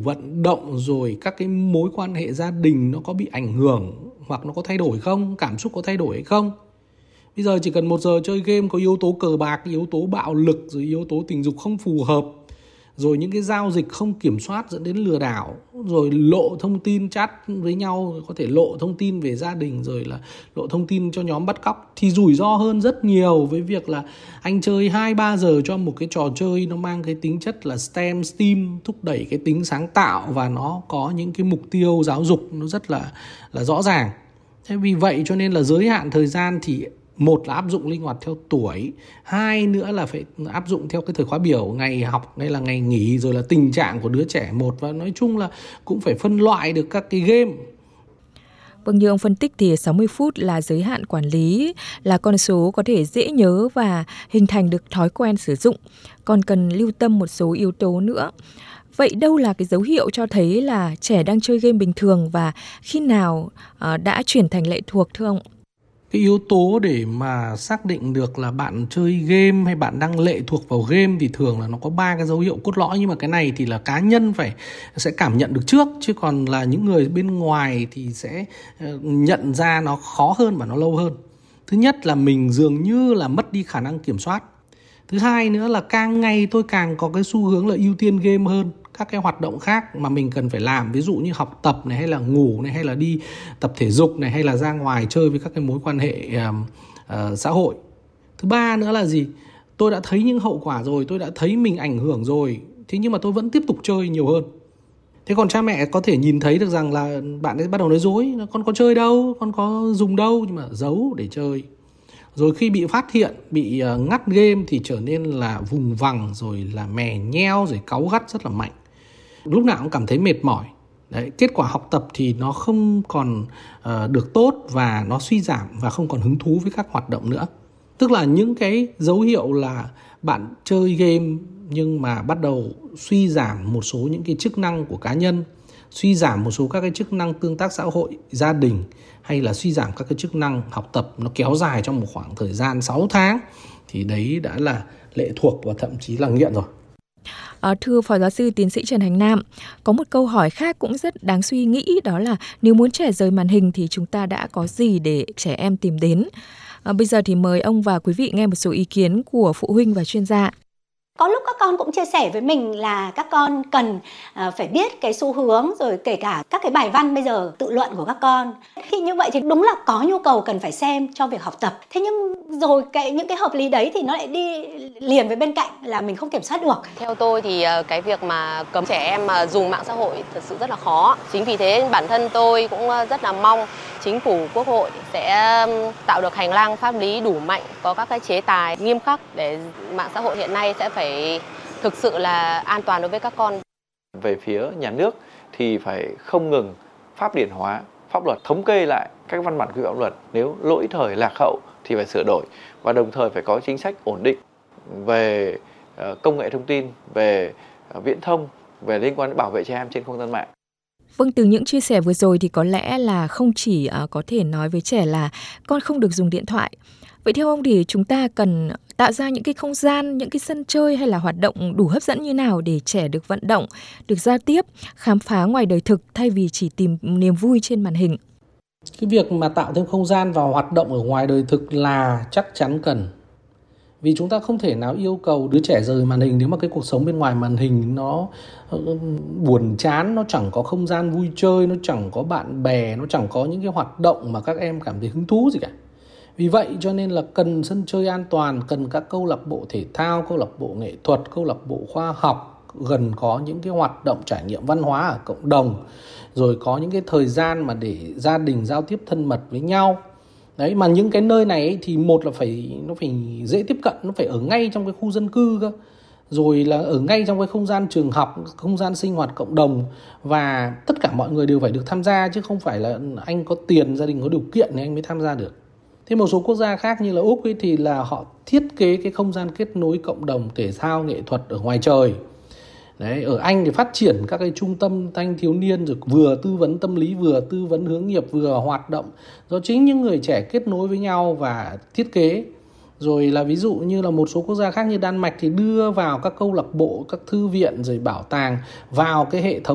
vận động, rồi các cái mối quan hệ gia đình nó có bị ảnh hưởng hoặc nó có thay đổi không, cảm xúc có thay đổi hay không. Bây giờ chỉ cần 1 giờ chơi game có yếu tố cờ bạc, yếu tố bạo lực, rồi yếu tố tình dục không phù hợp, rồi những cái giao dịch không kiểm soát dẫn đến lừa đảo, rồi lộ thông tin chat với nhau, có thể lộ thông tin về gia đình, rồi là lộ thông tin cho nhóm bắt cóc, thì rủi ro hơn rất nhiều với việc là anh chơi 2-3 giờ cho một cái trò chơi nó mang cái tính chất là STEM, thúc đẩy cái tính sáng tạo và nó có những cái mục tiêu giáo dục nó rất là rõ ràng. Thế vì vậy cho nên là giới hạn thời gian thì một là áp dụng linh hoạt theo tuổi, hai nữa là phải áp dụng theo cái thời khóa biểu, ngày học hay là ngày nghỉ, rồi là tình trạng của đứa trẻ một, và nói chung là cũng phải phân loại được các cái game. Vâng, như ông phân tích thì 60 phút là giới hạn quản lý, là con số có thể dễ nhớ và hình thành được thói quen sử dụng, còn cần lưu tâm một số yếu tố nữa. Vậy đâu là cái dấu hiệu cho thấy là trẻ đang chơi game bình thường và khi nào đã chuyển thành lệ thuộc thưa ông? Cái yếu tố để mà xác định được là bạn chơi game hay bạn đang lệ thuộc vào game thì thường là nó có 3 cái dấu hiệu cốt lõi, nhưng mà cái này thì là cá nhân sẽ cảm nhận được trước, chứ còn là những người bên ngoài thì sẽ nhận ra nó khó hơn và nó lâu hơn. Thứ nhất là mình dường như là mất đi khả năng kiểm soát. Thứ hai nữa là càng ngày tôi càng có cái xu hướng là ưu tiên game hơn các cái hoạt động khác mà mình cần phải làm, ví dụ như học tập này, hay là ngủ này, hay là đi tập thể dục này, hay là ra ngoài chơi với các cái mối quan hệ xã hội. Thứ ba nữa là gì? Tôi đã thấy những hậu quả rồi, tôi đã thấy mình ảnh hưởng rồi, thế nhưng mà tôi vẫn tiếp tục chơi nhiều hơn. Thế còn cha mẹ có thể nhìn thấy được rằng là bạn ấy bắt đầu nói dối, con có chơi đâu, con có dùng đâu, nhưng mà giấu để chơi. Rồi khi bị phát hiện, bị ngắt game thì trở nên là vùng vằng, rồi là mè nheo, rồi cáu gắt rất là mạnh. Lúc nào cũng cảm thấy mệt mỏi. Đấy, kết quả học tập thì nó không còn được tốt và nó suy giảm và không còn hứng thú với các hoạt động nữa. Tức là những cái dấu hiệu là bạn chơi game nhưng mà bắt đầu suy giảm một số những cái chức năng của cá nhân, suy giảm một số các cái chức năng tương tác xã hội, gia đình, hay là suy giảm các cái chức năng học tập, nó kéo dài trong một khoảng thời gian 6 tháng thì đấy đã là lệ thuộc và thậm chí là nghiện rồi. Thưa Phó Giáo sư Tiến sĩ Trần Hành Nam, có một câu hỏi khác cũng rất đáng suy nghĩ, đó là nếu muốn trẻ rời màn hình thì chúng ta đã có gì để trẻ em tìm đến? Bây giờ thì mời ông và quý vị nghe một số ý kiến của phụ huynh và chuyên gia. Có lúc các con cũng chia sẻ với mình là các con cần phải biết cái xu hướng, rồi kể cả các cái bài văn bây giờ tự luận của các con. Khi như vậy thì đúng là có nhu cầu cần phải xem cho việc học tập. Thế nhưng rồi những cái hợp lý đấy thì nó lại đi liền với bên cạnh là mình không kiểm soát được. Theo tôi thì cái việc mà cấm trẻ em mà dùng mạng xã hội thật sự rất là khó. Chính vì thế bản thân tôi cũng rất là mong Chính phủ, Quốc hội sẽ tạo được hành lang pháp lý đủ mạnh, có các cái chế tài nghiêm khắc để mạng xã hội hiện nay sẽ phải thực sự là an toàn đối với các con. Về phía nhà nước thì phải không ngừng pháp điển hóa pháp luật, thống kê lại các văn bản quy phạm luật, nếu lỗi thời lạc hậu thì phải sửa đổi, và đồng thời phải có chính sách ổn định về công nghệ thông tin, về viễn thông, về liên quan đến bảo vệ trẻ em trên không gian mạng. Vâng, từ những chia sẻ vừa rồi thì có lẽ là không chỉ có thể nói với trẻ là con không được dùng điện thoại. Vậy theo ông thì chúng ta cần tạo ra những cái không gian, những cái sân chơi hay là hoạt động đủ hấp dẫn như nào để trẻ được vận động, được giao tiếp, khám phá ngoài đời thực thay vì chỉ tìm niềm vui trên màn hình? Cái việc mà tạo thêm không gian và hoạt động ở ngoài đời thực là chắc chắn cần. Vì chúng ta không thể nào yêu cầu đứa trẻ rời màn hình nếu mà cái cuộc sống bên ngoài màn hình nó buồn chán, nó chẳng có không gian vui chơi, nó chẳng có bạn bè, nó chẳng có những cái hoạt động mà các em cảm thấy hứng thú gì cả. Vì vậy cho nên là cần sân chơi an toàn, cần các câu lạc bộ thể thao, câu lạc bộ nghệ thuật, câu lạc bộ khoa học, gần có những cái hoạt động trải nghiệm văn hóa ở cộng đồng, rồi có những cái thời gian mà để gia đình giao tiếp thân mật với nhau. Đấy, mà những cái nơi này ấy, thì một là nó phải dễ tiếp cận, nó phải ở ngay trong cái khu dân cư cơ, rồi là ở ngay trong cái không gian trường học, không gian sinh hoạt cộng đồng, và tất cả mọi người đều phải được tham gia, chứ không phải là anh có tiền, gia đình có điều kiện thì anh mới tham gia được. Thế một số quốc gia khác như là Úc ấy thì là họ thiết kế cái không gian kết nối cộng đồng thể thao nghệ thuật ở ngoài trời. Đấy, ở Anh thì phát triển các cái trung tâm thanh thiếu niên, rồi vừa tư vấn tâm lý, vừa tư vấn hướng nghiệp, vừa hoạt động do chính những người trẻ kết nối với nhau và thiết kế. Rồi là ví dụ như là một số quốc gia khác như Đan Mạch thì đưa vào các câu lạc bộ, các thư viện, rồi bảo tàng vào cái hệ thống